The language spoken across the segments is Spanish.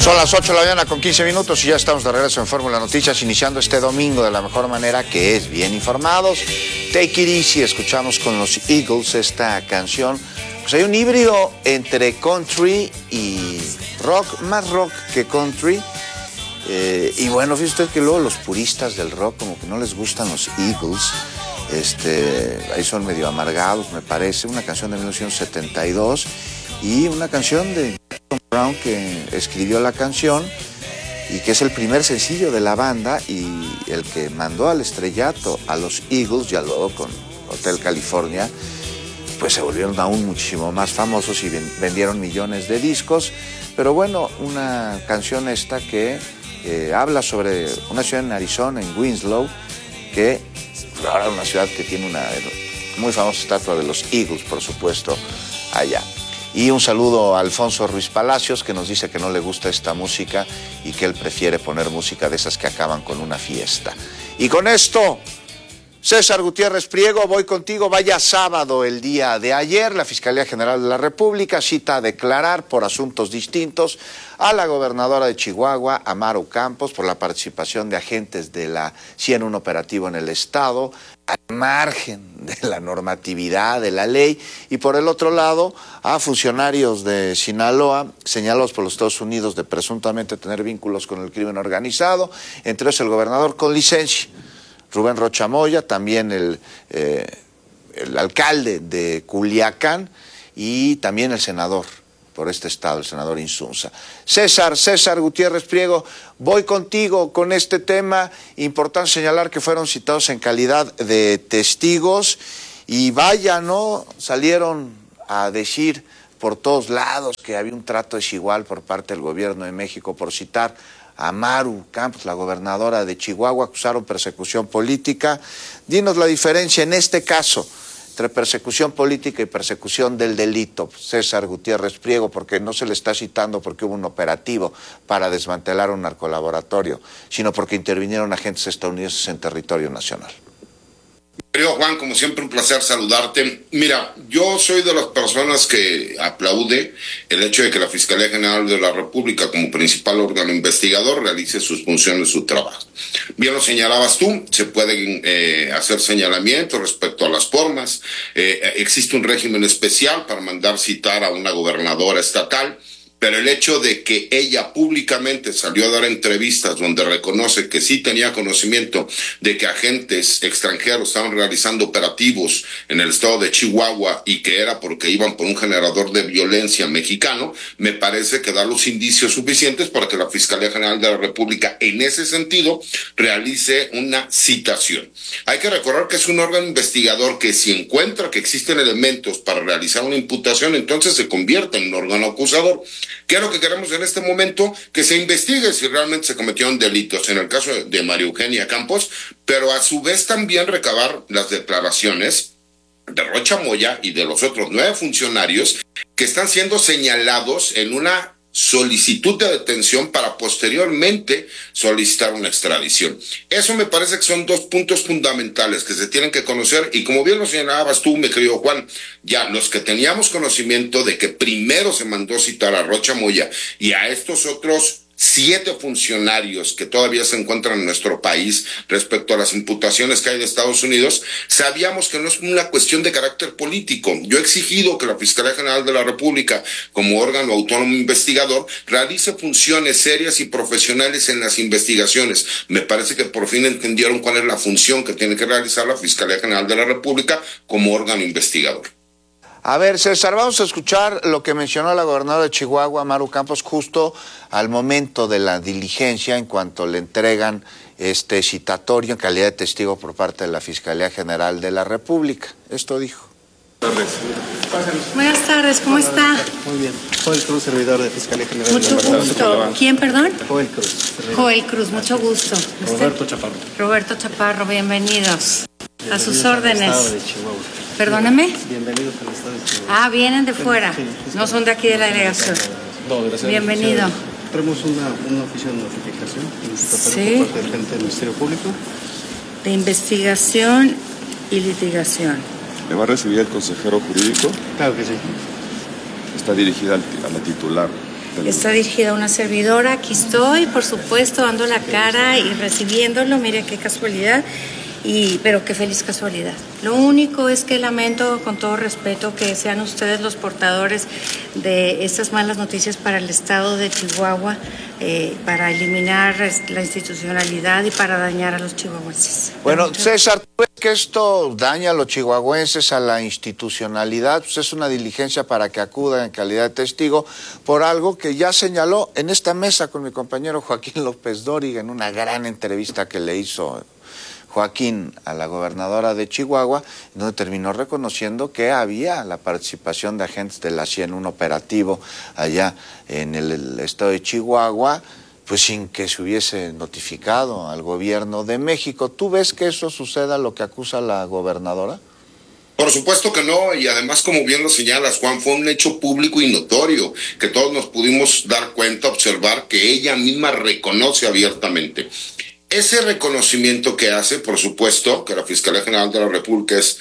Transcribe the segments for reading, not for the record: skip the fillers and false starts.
Son las 8 de la mañana con 15 minutos y ya estamos de regreso en Fórmula Noticias, iniciando este domingo de la mejor manera, que es bien informados. Take it easy, escuchamos con los Eagles esta canción. Pues hay un híbrido entre country y rock, más rock que country. Y bueno, fíjate usted que luego los puristas del rock como que no les gustan los Eagles. Ahí son medio amargados, me parece. Una canción de 1972 y una canción de Jackson Browne, que escribió la canción y que es el primer sencillo de la banda y el que mandó al estrellato a los Eagles, ya luego con Hotel California, pues se volvieron aún muchísimo más famosos y vendieron millones de discos. Pero bueno, una canción esta que habla sobre una ciudad en Arizona, en Winslow, que ahora es una ciudad que tiene una muy famosa estatua de los Eagles, por supuesto, allá. Y un saludo a Alfonso Ruiz Palacios, que nos dice que no le gusta esta música y que él prefiere poner música de esas que acaban con una fiesta. Y con esto, César Gutiérrez Priego, voy contigo. Vaya sábado el día de ayer, la Fiscalía General de la República cita a declarar por asuntos distintos a la gobernadora de Chihuahua, a Maru Campos, por la participación de agentes de la CIA en un operativo en el estado, al margen de la normatividad, de la ley, y por el otro lado a funcionarios de Sinaloa señalados por los Estados Unidos de presuntamente tener vínculos con el crimen organizado, entre ellos el gobernador con licencia, Rubén Rocha Moya, también el alcalde de Culiacán y también el senador por este estado, el senador Insunza. César Gutiérrez Priego, voy contigo con este tema. Importante señalar que fueron citados en calidad de testigos y vaya, ¿no? Salieron a decir por todos lados que había un trato desigual por parte del gobierno de México por citar a Maru Campos, la gobernadora de Chihuahua. Acusaron persecución política. Dinos la diferencia en este caso entre persecución política y persecución del delito, César Gutiérrez Priego, porque no se le está citando porque hubo un operativo para desmantelar un narcolaboratorio, sino porque intervinieron agentes estadounidenses en territorio nacional. Querido Juan, como siempre un placer saludarte. Mira, yo soy de las personas que aplaude el hecho de que la Fiscalía General de la República, como principal órgano investigador, realice sus funciones, su trabajo. Bien lo señalabas tú, se pueden hacer señalamientos respecto a las formas. Existe un régimen especial para mandar citar a una gobernadora estatal. Pero el hecho de que ella públicamente salió a dar entrevistas donde reconoce que sí tenía conocimiento de que agentes extranjeros estaban realizando operativos en el estado de Chihuahua y que era porque iban por un generador de violencia mexicano, me parece que da los indicios suficientes para que la Fiscalía General de la República en ese sentido realice una citación. Hay que recordar que es un órgano investigador que si encuentra que existen elementos para realizar una imputación, entonces se convierte en un órgano acusador. ¿Qué es lo que queremos en este momento? Que se investigue si realmente se cometieron delitos en el caso de María Eugenia Campos, pero a su vez también recabar las declaraciones de Rocha Moya y de los otros 9 funcionarios que están siendo señalados en una solicitud de detención para posteriormente solicitar una extradición. Eso me parece que son 2 puntos fundamentales que se tienen que conocer y como bien lo señalabas tú, mi querido Juan, ya los que teníamos conocimiento de que primero se mandó citar a Rocha Moya y a estos otros 7 funcionarios que todavía se encuentran en nuestro país respecto a las imputaciones que hay de Estados Unidos, sabíamos que no es una cuestión de carácter político. Yo he exigido que la Fiscalía General de la República, como órgano autónomo investigador, realice funciones serias y profesionales en las investigaciones. Me parece que por fin entendieron cuál es la función que tiene que realizar la Fiscalía General de la República como órgano investigador. A ver, César, vamos a escuchar lo que mencionó la gobernadora de Chihuahua, Maru Campos, justo al momento de la diligencia en cuanto le entregan este citatorio en calidad de testigo por parte de la Fiscalía General de la República. Esto dijo. Buenas tardes, ¿cómo está? Muy bien. Joel Cruz, servidor de Fiscalía General mucho de la gusto. ¿Quién, perdón? Joel Cruz. Joel Cruz, mucho gusto. Roberto Chaparro. Roberto Chaparro, bienvenidos. A sus órdenes. Al estado de Chihuahua. Perdóname. Bienvenidos al estado de Chihuahua. Ah, vienen de fuera. Sí, no son de aquí de la delegación. No, gracias. Bienvenido. Tenemos un oficio de notificación Sí. por parte del frente del Ministerio Público. De investigación y litigación. ¿Me va a recibir el consejero jurídico? Claro que sí. Está dirigida a la titular. está dirigida a una servidora. Aquí estoy, por supuesto, dando la cara y recibiéndolo. Mire qué casualidad. Pero qué feliz casualidad. Lo único es que lamento, con todo respeto, que sean ustedes los portadores de estas malas noticias para el estado de Chihuahua, para eliminar la institucionalidad y para dañar a los chihuahuenses. Bueno, César, ¿tú ves que esto daña a los chihuahuenses, a la institucionalidad? Pues es una diligencia para que acudan en calidad de testigo por algo que ya señaló en esta mesa con mi compañero Joaquín López Dóriga en una gran entrevista que le hizo Joaquín a la gobernadora de Chihuahua, donde terminó reconociendo que había la participación de agentes de la CIA en un operativo allá en el estado de Chihuahua, pues sin que se hubiese notificado al gobierno de México. ¿Tú ves que eso suceda, lo que acusa la gobernadora? Por supuesto que no, y además, como bien lo señalas, Juan, fue un hecho público y notorio, que todos nos pudimos dar cuenta, observar, que ella misma reconoce abiertamente. Ese reconocimiento que hace, por supuesto, que la Fiscalía General de la República es,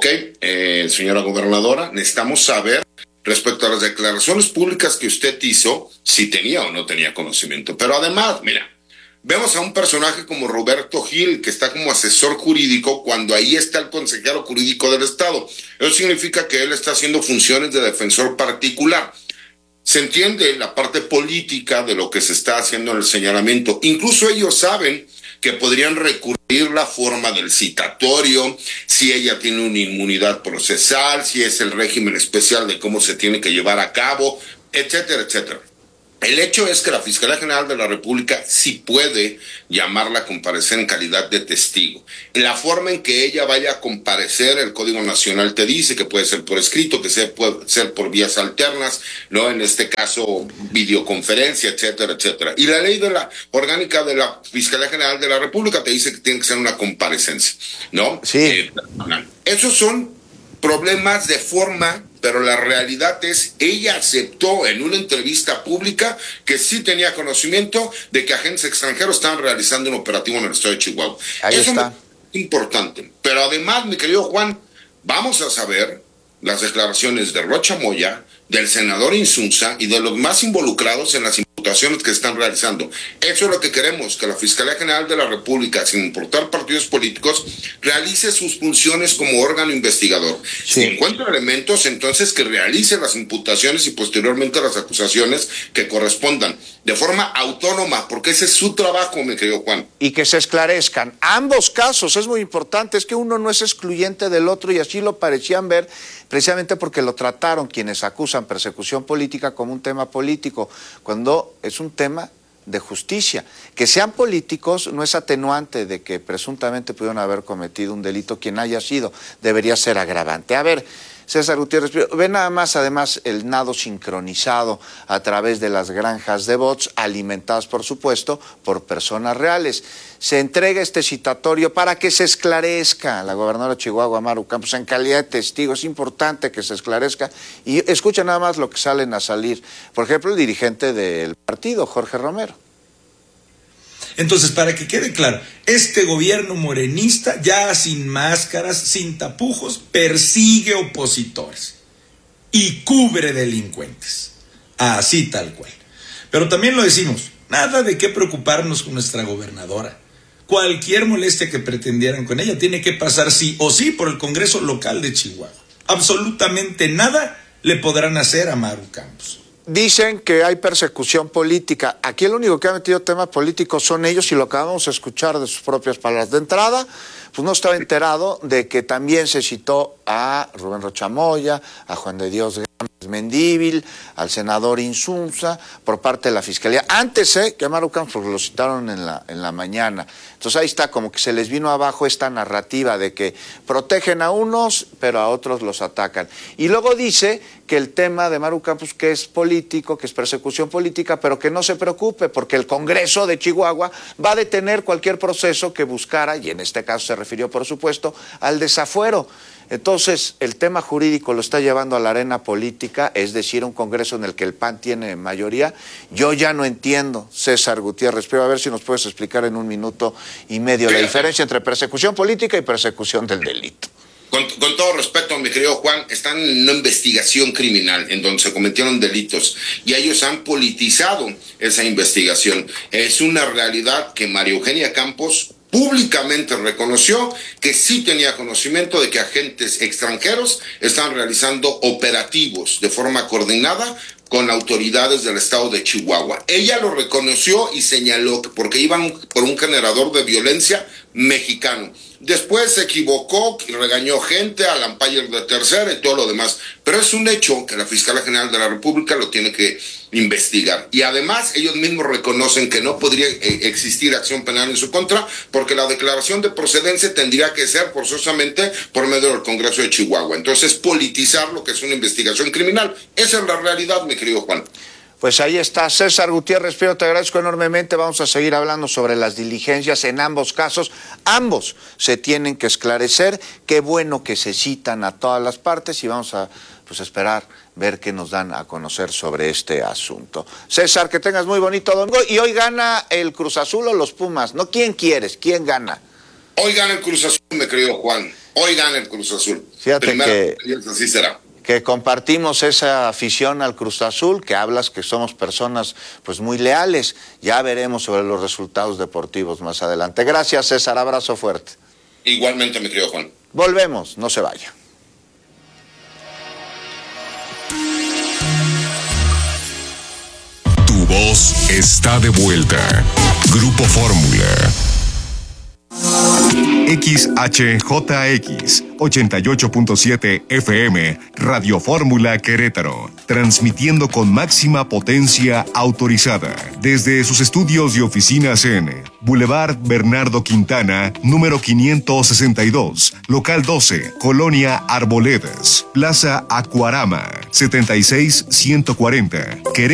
señora gobernadora, necesitamos saber respecto a las declaraciones públicas que usted hizo, si tenía o no tenía conocimiento. Pero además, mira, vemos a un personaje como Roberto Gil, que está como asesor jurídico, cuando ahí está el consejero jurídico del Estado. Eso significa que él está haciendo funciones de defensor particular. Se entiende la parte política de lo que se está haciendo en el señalamiento. Incluso ellos saben que podrían recurrir la forma del citatorio, si ella tiene una inmunidad procesal, si es el régimen especial de cómo se tiene que llevar a cabo, etcétera, etcétera. El hecho es que la Fiscalía General de la República sí puede llamarla a comparecer en calidad de testigo. En la forma en que ella vaya a comparecer, el Código Nacional te dice que puede ser por escrito, que puede ser por vías alternas, ¿no? En este caso, videoconferencia, etcétera, etcétera. Y la ley de la orgánica de la Fiscalía General de la República te dice que tiene que ser una comparecencia, ¿no? Sí. Esos son problemas de forma, pero la realidad es, ella aceptó en una entrevista pública que sí tenía conocimiento de que agentes extranjeros estaban realizando un operativo en el estado de Chihuahua. Ahí Eso está. es importante. Pero además, mi querido Juan, vamos a saber las declaraciones de Rocha Moya, del senador Insunza y de los más involucrados en las imputaciones que están realizando. Eso es lo que queremos, que la Fiscalía General de la República, sin importar partidos políticos, realice sus funciones como órgano investigador. Sí. Si encuentra elementos, entonces que realice las imputaciones y posteriormente las acusaciones que correspondan, de forma autónoma, porque ese es su trabajo, mi querido Juan. Y que se esclarezcan. Ambos casos, es muy importante, es que uno no es excluyente del otro y así lo parecían ver, precisamente porque lo trataron quienes acusan persecución política como un tema político, cuando es un tema de justicia. Que sean políticos no es atenuante de que presuntamente pudieron haber cometido un delito quien haya sido, debería ser agravante. A ver, César Gutiérrez, ve nada más además el nado sincronizado a través de las granjas de bots, alimentadas por supuesto por personas reales. Se entrega este citatorio para que se esclarezca a la gobernadora de Chihuahua, Maru Campos, en calidad de testigo. Es importante que se esclarezca y escucha nada más lo que salen a salir. Por ejemplo, el dirigente del partido, Jorge Romero. Entonces, para que quede claro, este gobierno morenista, ya sin máscaras, sin tapujos, persigue opositores y cubre delincuentes. Así tal cual. Pero también lo decimos, nada de qué preocuparnos con nuestra gobernadora. Cualquier molestia que pretendieran con ella tiene que pasar sí o sí por el Congreso local de Chihuahua. Absolutamente nada le podrán hacer a Maru Campos. Dicen que hay persecución política. Aquí el único que ha metido temas políticos son ellos y lo acabamos de escuchar de sus propias palabras. De entrada, pues no estaba enterado de que también se citó a Rubén Rocha Moya, a Juan de Dios Mendívil, al senador Insunza, por parte de la Fiscalía. Antes que a Maru Campos, porque lo citaron en la mañana. Entonces ahí está, como que se les vino abajo esta narrativa de que protegen a unos, pero a otros los atacan. Y luego dice que el tema de Maru Campos, que es político, que es persecución política, pero que no se preocupe, porque el Congreso de Chihuahua va a detener cualquier proceso que buscara, y en este caso se refirió, por supuesto, al desafuero. Entonces, el tema jurídico lo está llevando a la arena política, es decir, un Congreso en el que el PAN tiene mayoría. Yo ya no entiendo, César Gutiérrez, pero a ver si nos puedes explicar en 1 minuto y medio la diferencia entre persecución política y persecución del delito. Con todo respeto, mi querido Juan, están en una investigación criminal en donde se cometieron delitos y ellos han politizado esa investigación. Es una realidad que María Eugenia Campos públicamente reconoció que sí tenía conocimiento de que agentes extranjeros están realizando operativos de forma coordinada con autoridades del estado de Chihuahua. Ella lo reconoció y señaló que porque iban por un generador de violencia mexicano. Después se equivocó y regañó gente al umpire de tercera y todo lo demás. Pero es un hecho que la Fiscalía General de la República lo tiene que investigar. Y además ellos mismos reconocen que no podría existir acción penal en su contra porque la declaración de procedencia tendría que ser forzosamente por medio del Congreso de Chihuahua. Entonces politizar lo que es una investigación criminal. Esa es la realidad, mi querido Juan. Pues ahí está César Gutiérrez Prieto, te agradezco enormemente. Vamos a seguir hablando sobre las diligencias en ambos casos. Ambos se tienen que esclarecer. Qué bueno que se citan a todas las partes y vamos a esperar ver qué nos dan a conocer sobre este asunto. César, que tengas muy bonito domingo. Y hoy gana el Cruz Azul o los Pumas, ¿no? ¿Quién quieres? ¿Quién gana? Hoy gana el Cruz Azul, mi querido Juan. Hoy gana el Cruz Azul. Fíjate que así será. Que compartimos esa afición al Cruz Azul, que hablas que somos personas pues muy leales. Ya veremos sobre los resultados deportivos más adelante. Gracias, César, abrazo fuerte. Igualmente, mi querido Juan. Volvemos, no se vaya. Tu voz está de vuelta. Grupo Fórmula. XHJX 88.7 FM, Radio Fórmula Querétaro, transmitiendo con máxima potencia autorizada desde sus estudios y oficinas en Boulevard Bernardo Quintana, número 562, local 12, Colonia Arboledas, Plaza Acuarama, 76140, Querétaro.